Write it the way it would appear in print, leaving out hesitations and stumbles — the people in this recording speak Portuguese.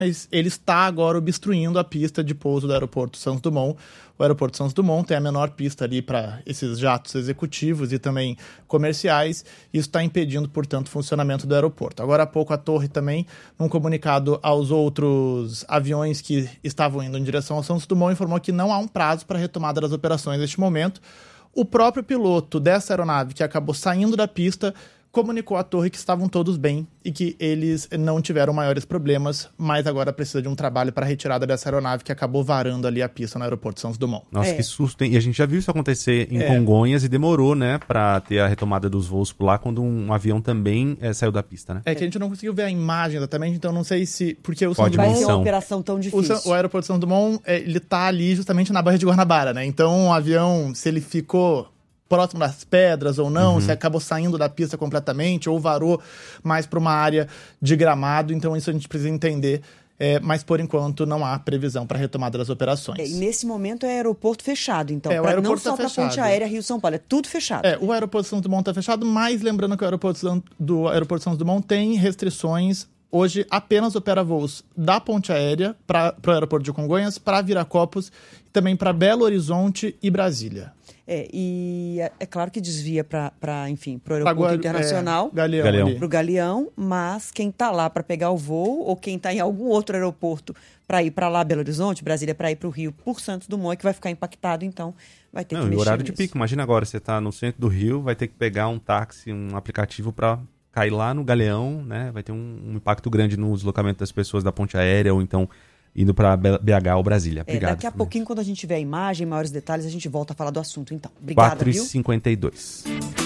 mas ele está agora obstruindo a pista de pouso do aeroporto Santos Dumont. O aeroporto Santos Dumont tem a menor pista ali para esses jatos executivos e também comerciais. Isso está impedindo, portanto, o funcionamento do aeroporto. Agora há pouco a Torre também, num comunicado aos outros aviões que estavam indo em direção ao Santos Dumont, informou que não há um prazo para a retomada das operações neste momento. O próprio piloto dessa aeronave, que acabou saindo da pista, comunicou à Torre que estavam todos bem e que eles não tiveram maiores problemas, mas agora precisa de um trabalho para a retirada dessa aeronave que acabou varando ali a pista no aeroporto Santos Dumont. Nossa, que susto, hein? E a gente já viu isso acontecer em Congonhas e demorou, né, para ter a retomada dos voos por lá quando um avião também saiu da pista, né? É que a gente não conseguiu ver a imagem exatamente, então não sei se... Porque o Pode Santos Dumont... Vai ser uma operação tão difícil. O aeroporto Santos Dumont, ele tá ali justamente na Baía de Guanabara, né? Então o avião, se ele ficou próximo das pedras ou não, se acabou saindo da pista completamente ou varou mais para uma área de gramado, então isso a gente precisa entender, mas por enquanto não há previsão para retomada das operações. E nesse momento é aeroporto fechado, então, não só para a ponte aérea Rio-São Paulo, é tudo fechado. O aeroporto Santos Dumont está fechado, mas lembrando que o aeroporto Santos Dumont tem restrições. Hoje apenas opera voos da ponte aérea para o aeroporto de Congonhas, para Viracopos e também para Belo Horizonte e Brasília. E é claro que desvia para o aeroporto internacional, para o Galeão, mas quem está lá para pegar o voo ou quem está em algum outro aeroporto para ir para lá, Belo Horizonte, Brasília, para ir para o Rio, por Santos Dumont, é que vai ficar impactado, então vai ter que mexer horário nisso. de pico, imagina agora, você está no centro do Rio, vai ter que pegar um táxi, um aplicativo para cair lá no Galeão, né? Vai ter um impacto grande no deslocamento das pessoas da ponte aérea ou então indo para BH ou Brasília. Obrigado. Daqui a pouquinho, quando a gente tiver a imagem, maiores detalhes, a gente volta a falar do assunto, então. Obrigada, 4h52.